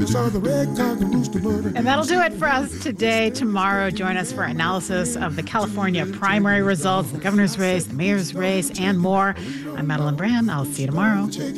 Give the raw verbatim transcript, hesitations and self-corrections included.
And that'll do it for us today. Tomorrow, join us for analysis of the California primary results, the governor's race, the mayor's race, and more. I'm Madeline Brand. I'll see you tomorrow.